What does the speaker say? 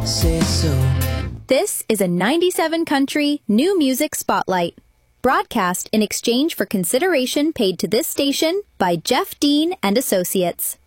say so. This is a 97 country new music spotlight, broadcast in exchange for consideration paid to this station by Jeff Dean and Associates.